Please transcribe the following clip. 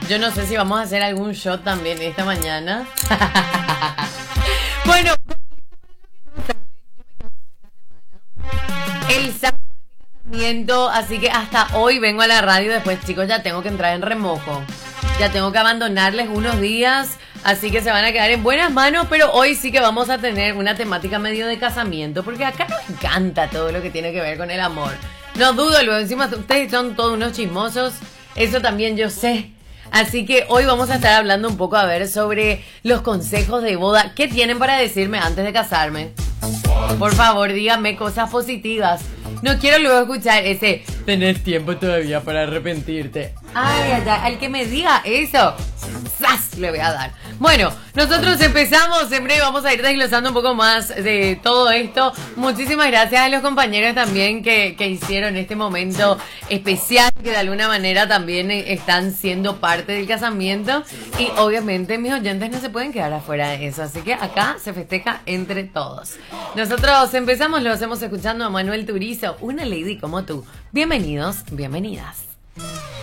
Yo no sé si vamos a hacer algún shot también esta mañana. Bueno, el sábado así que hasta hoy vengo a la radio. Después, chicos, ya tengo que entrar en remojo. Ya tengo que abandonarles unos días, así que se van a quedar en buenas manos. Pero hoy sí que vamos a tener una temática medio de casamiento, porque acá nos encanta todo lo que tiene que ver con el amor. No dudo, luego encima ustedes son todos unos chismosos. Eso también yo sé. Así que hoy vamos a estar hablando un poco, a ver, sobre los consejos de boda. ¿Qué tienen para decirme antes de casarme? Por favor, díganme cosas positivas. No quiero luego escuchar ese tenés tiempo todavía para arrepentirte. Ay, ay, ay, al que me diga eso, ¡zas! Le voy a dar. Bueno, nosotros empezamos. En breve vamos a ir desglosando un poco más de todo esto. Muchísimas gracias a los compañeros también que hicieron este momento especial, que de alguna manera también están siendo parte del casamiento. Y obviamente mis oyentes no se pueden quedar afuera de eso, así que acá se festeja entre todos. Nosotros empezamos, lo hacemos escuchando a Manuel Turizo, una lady como tú. Bienvenidos, bienvenidas.